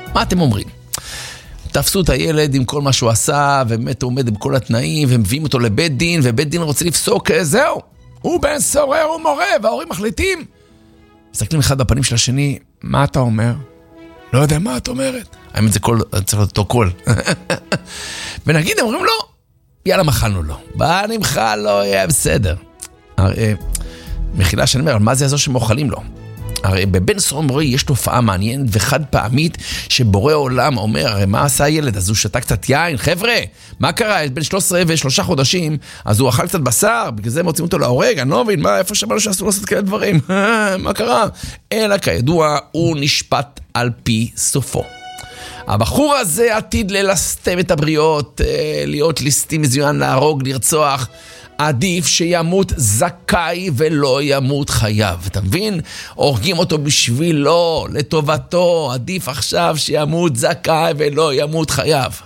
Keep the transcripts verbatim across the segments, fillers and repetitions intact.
מה אתם אומרים? תפסו את הילד עם כל מה שהוא עשה, ובאמת הוא עומד עם כל התנאים, ומביאים אותו לבית דין, ובית דין רוצה לפסוק, זהו, הוא בן סורר, הוא מורה, וההורים מחליטים. מסתכלים אחד בפנים של השני, מה אתה אומר? לא יודע מה את אומרת. האמת זה כל, צריך להיות אותו קול. ונגיד, הם אומרים לו, יאללה, מחלנו לו. בא נמחל לו, יהיה בסדר. הרי, מחילה שאני אומר, מה זה הזו שמאכלים לו? הרי בבן סורר ומורה יש תופעה מעניינת וחד פעמית שבורא עולם אומר, הרי מה עשה הילד? אז הוא שתה קצת יין, חבר'ה, מה קרה? בן שלוש עשרה ושלושה חודשים, אז הוא אכל קצת בשר, בגלל זה מוצאים אותו להורג, אני לא מבין, מה, איפה שמענו שאסור לעשות כאלה דברים? מה קרה? אלא כידוע, הוא נשפט על פי סופו. הבחור הזה עתיד ללסתם את הבריות, להיות ליסטים מזוין, להרוג, לרצוח, עדיף שימות זכאי ולא ימות חייב. אתה מבין? הורגים אותו בשבילו, לטובתו. עדיף עכשיו שימות זכאי ולא ימות חייב.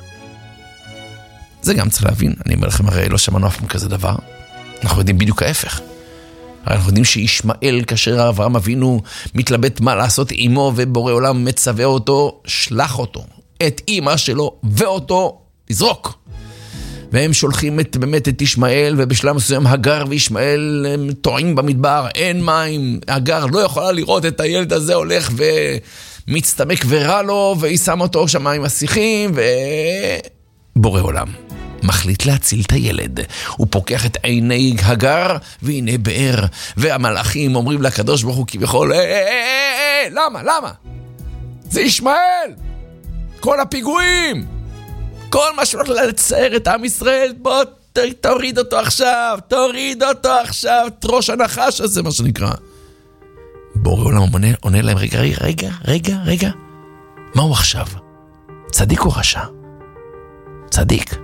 זה גם צריך להבין. אני אומר לכם, הרי לא שמענו אף פעם כזה דבר. אנחנו יודעים בדיוק ההפך. הרי אנחנו יודעים שישמעאל, כאשר אברהם אבינו מתלבט מה לעשות עמו, ובורא עולם מצווה אותו, שלח אותו, את אמא שלו ואותו לזרוק. והם שולחים את, באמת את ישמעאל, ובשלב מסוים הגר וישמעאל הם טועים במדבר, אין מים, הגר לא יכולה לראות את הילד הזה הולך ומצטמק ורע לו, והיא שמה אותו שם עם השיחים, ובורא עולם מחליט להציל את הילד. הוא פוקח את עיני הגר, והנה באר, והמלאכים אומרים לקדוש ברוך הוא כביכול, אה, אה, אה, אה, למה, למה? זה ישמעאל! כל הפיגועים! כל מה שהולך לצייר את עם ישראל, בוא תוריד אותו עכשיו, תוריד אותו עכשיו, תרוש הנחש הזה, מה שנקרא. בורא עולם עונה, עונה להם, רגע, רגע, רגע, רגע, מה הוא עכשיו? צדיק או רשע? צדיק.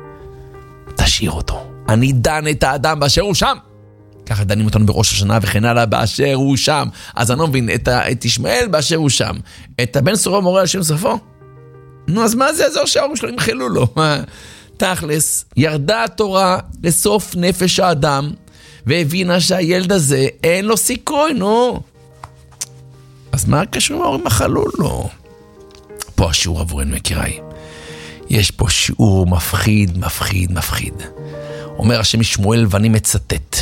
תשאיר אותו. אני דן את האדם באשר הוא שם. ככה דנים אותנו בראש השנה וכן הלאה באשר הוא שם. אז אני לא מבין, את, את ישמעאל באשר הוא שם. את הבן סורר ומורה על שם סופו? נו, אז מה זה הזו שההורים שלו ימחלו לו? תכלס, ירדה התורה לסוף נפש האדם, והבינה שהילד הזה אין לו סיכוי, נו. אז מה קשור ההורים מחלו לו? פה השיעור עבורנו, יקיריי. יש פה שיעור מפחיד, מפחיד, מפחיד. אומר השם משמואל, ואני מצטט.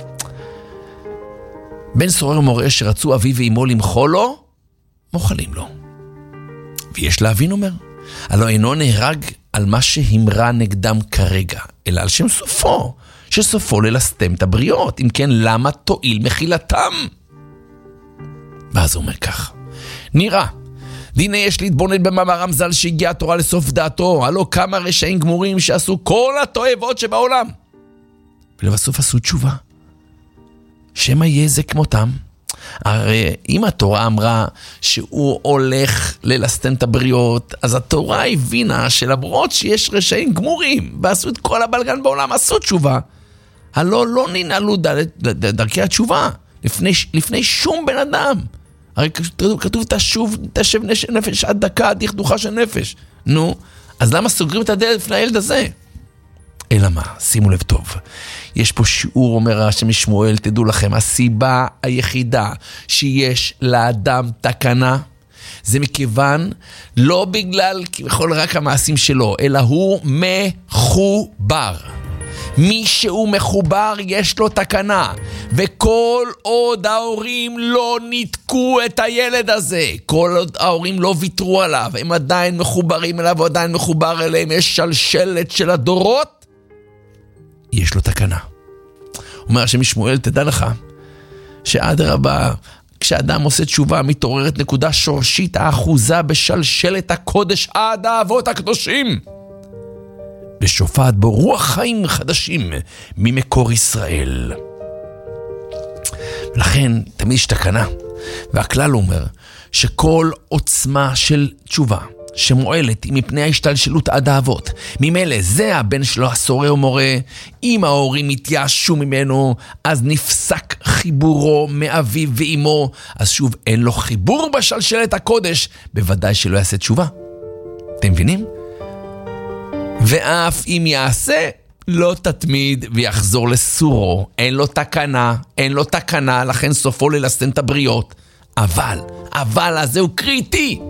בן סורר ומורה שרצו אביו ואמו למחול לו, מוחלים לו. ויש להבין, אומר, הלא אינו נהרג על מה שהמרה נגדם כרגע, אלא על שם סופו, שסופו ללסתם את הבריות. אם כן, למה תועיל מחילתם? ואז הוא אומר כך, נראה, והנה יש להתבונן במאמר רמז"ל שהגיעה התורה לסוף דעתו, הלא כמה רשעים גמורים שעשו כל התועבות שבעולם, ולבסוף עשו תשובה. שמה יהיה זה כמותם? הרי אם התורה אמרה שהוא הולך ללסטן את הבריות, אז התורה הבינה שלמרות שיש רשעים גמורים ועשו את כל הבלגן בעולם, עשו תשובה, הלא לא ננעלו דרכי התשובה לפני, לפני שום בן אדם. הרי כתוב תשוב, תשב נפש עד דקה, עד דכדוכה של נפש. נו, אז למה סוגרים את הדלת לפני הילד הזה? אלא מה? שימו לב טוב. יש פה שיעור, אומר השם משמואל, תדעו לכם, הסיבה היחידה שיש לאדם תקנה, זה מכיוון, לא בגלל כביכול רק המעשים שלו, אלא הוא מחובר. מי שהוא מחובר יש לו תקנה, וכל עוד ההורים לא ניתקו את הילד הזה, כל עוד ההורים לא ויתרו עליו, הם עדיין מחוברים אליו, ועדיין מחובר אליהם, יש שלשלת של הדורות, יש לו תקנה. אומר השם משמואל, תדע לך, שעד רבה, כשאדם עושה תשובה, מתעוררת נקודה שורשית האחוזה בשלשלת הקודש עד האבות הקדושים, ושופעת בו רוח חיים חדשים ממקור ישראל. ולכן תמיד יש תקנה, והכלל אומר שכל עוצמה של תשובה שמועלת היא מפני ההשתלשלות עד האבות, ממילא זה הבן שלו הסורר ומורה. אם ההורים התייאשו ממנו, אז נפסק חיבורו מאביו ואמו, אז שוב אין לו חיבור בשלשלת הקודש, בוודאי שלא יעשה תשובה. אתם מבינים? ואף אם יעשה, לא תתמיד ויחזור לסורו. אין לו תקנה, אין לו תקנה, לכן סופו ללסטן את הבריות. אבל, אבל הזה הוא קריטי.